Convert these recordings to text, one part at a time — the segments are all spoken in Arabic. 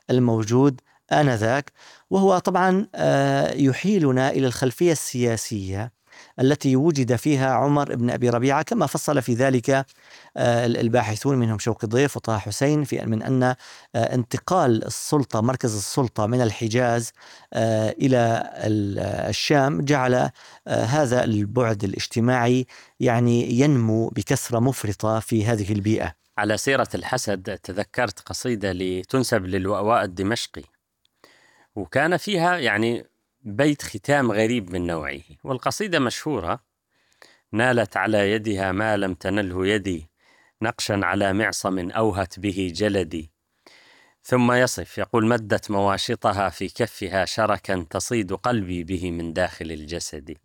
الموجود آنذاك. وهو طبعا يحيلنا إلى الخلفية السياسية التي وجد فيها عمر بن أبي ربيعة، كما فصل في ذلك الباحثون منهم شوقي ضيف وطه حسين، في من أن انتقال السلطة، مركز السلطة من الحجاز إلى الشام جعل هذا البعد الاجتماعي يعني ينمو بكثرة مفرطة في هذه البيئة. على سيرة الحسد تذكرت قصيدة تنسب للوأواء الدمشقي، وكان فيها يعني بيت ختام غريب من نوعه، والقصيدة مشهورة: نالت على يدها ما لم تنله يدي، نقشا على معصم أوهت به جلدي. ثم يصف يقول: مدت مواشطها في كفها شركا تصيد قلبي به من داخل الجسد.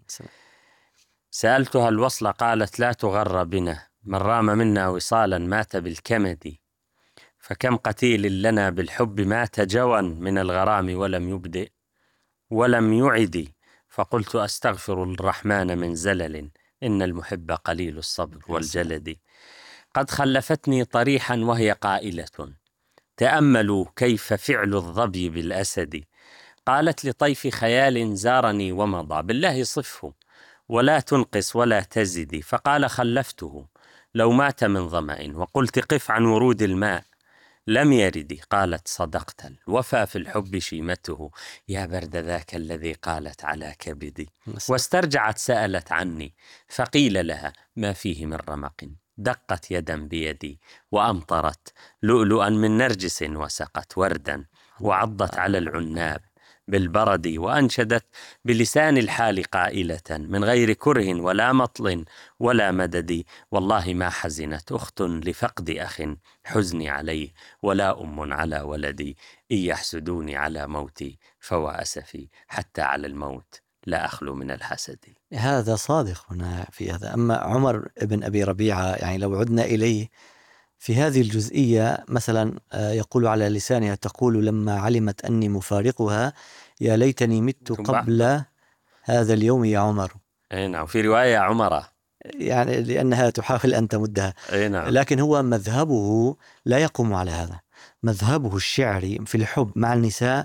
سألتها الوصل قالت: لا تغر بنا، من رام منا وصالا مات بالكمد. فكم قتيل لنا بالحب مات جوا من الغرام ولم يبدئ ولم يعد. فقلت: أستغفر الرحمن من زلل، إن المحب قليل الصبر والجلد. قد خلفتني طريحا وهي قائلة: تأملوا كيف فعل الظبي بالأسد. قالت لطيف خيال زارني ومضى، بالله صفه ولا تنقص ولا تزدي. فقال: خلفته لو مات من ظمأ، وقلت: قف عن ورود الماء لم يرد. قالت: صدقت، الوفا في الحب شيمته، يا برد ذاك الذي قالت على كبدي. واسترجعت سألت عني، فقيل لها: ما فيه من رمق. دقت يدا بيدي وأمطرت لؤلؤا من نرجس، وسقت وردا وعضت على العناب بالبرد، وأنشدت بلسان الحال قائلة: من غير كره ولا مطل ولا مدد. والله ما حزنت أخت لفقد أخ حزني عليه، ولا أم على ولدي. إن يحسدوني على موتي فوا أسفي، حتى على الموت لا أخلو من الحسد. هذا صادق هنا في هذا. أما عمر بن أبي ربيعة يعني لو عدنا إليه في هذه الجزئية مثلا يقول على لسانها: تقول لما علمت أني مفارقها يا ليتني مت قبل هذا اليوم يا عمر. نعم، في رواية عمرة، يعني لأنها تحاول أن تمدها. نعم. لكن هو مذهبه لا يقوم على هذا. مذهبه الشعري في الحب مع النساء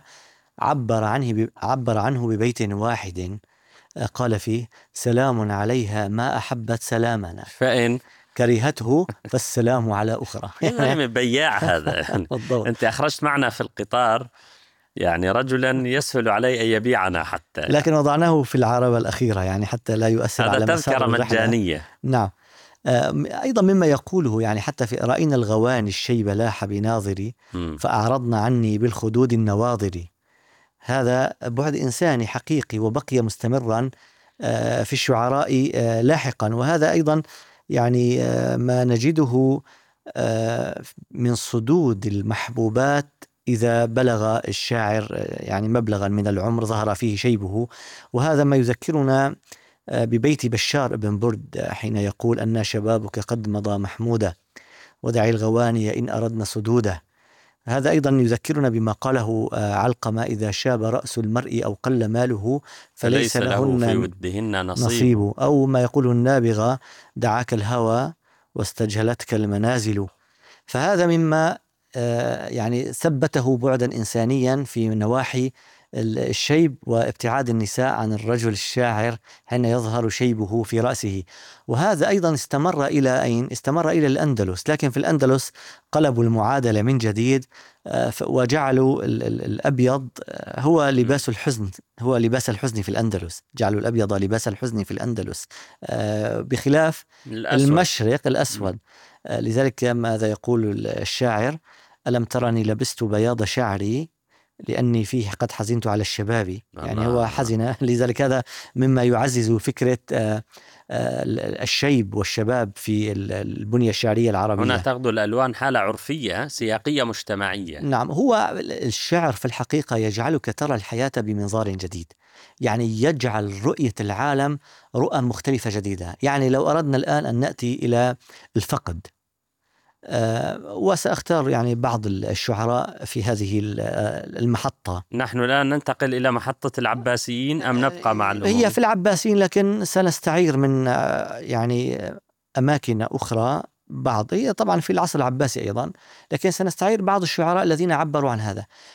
عبر عنه ببيت واحد قال فيه: سلام عليها ما أحبت سلامنا، فإن كرهته فالسلام على أخرى. يعني بياع هذا. أنت أخرجت معنا في القطار يعني رجلا يسهل عليه أن يبيعنا حتى، لكن وضعناه في العربة الأخيرة يعني حتى لا يؤثر على مسار الرحلة. مجانية. نعم. أيضا مما يقوله يعني حتى في رأينا الغواني الشيب لاح بناظري، فأعرضنا عني بالخدود النواظر. هذا بعد إنساني حقيقي وبقي مستمرا في الشعراء لاحقا. وهذا أيضا يعني ما نجده من صدود المحبوبات إذا بلغ الشاعر يعني مبلغا من العمر ظهر فيه شيبه. وهذا ما يذكرنا ببيت بشار بن برد حين يقول: أن شبابك قد مضى محمودا، ودع الغواني إن أردنا صدودا. هذا أيضا يذكرنا بما قاله علقمة: إذا شاب رأس المرء أو قل ماله فليس له في لهن ودهن نصيب. أو ما يقوله النابغة: دعاك الهوى واستجهلتك المنازل. فهذا مما يعني ثبته بعدا إنسانيا في نواحي الشيب وابتعاد النساء عن الرجل الشاعر حين يظهر شيبه في رأسه. وهذا أيضا استمر إلى أين؟ استمر إلى الأندلس. لكن في الأندلس قلبوا المعادلة من جديد وجعلوا الأبيض هو لباس الحزن، هو لباس الحزن في الأندلس. جعلوا الأبيض لباس الحزن في الأندلس بخلاف المشرق الأسود. لذلك ماذا يقول الشاعر: ألم ترني لبست بياض شعري لأني فيه قد حزنت على الشباب. يعني هو حزن. لذلك هذا مما يعزز فكرة الشيب والشباب في البنية الشعرية العربية. هنا تغدو الألوان حالة عرفية سياقية مجتمعية. نعم. هو الشعر في الحقيقة يجعلك ترى الحياة بمنظار جديد، يعني يجعل رؤية العالم رؤى مختلفة جديدة. يعني لو أردنا الآن أن نأتي إلى الفقد، وسأختار يعني بعض الشعراء في هذه المحطة. نحن الآن ننتقل إلى محطة العباسيين أم نبقى مع الأمويين؟ هي في العباسيين، لكن سنستعير من يعني أماكن أخرى بعض. هي طبعا في العصر العباسي أيضا، لكن سنستعير بعض الشعراء الذين عبروا عن هذا.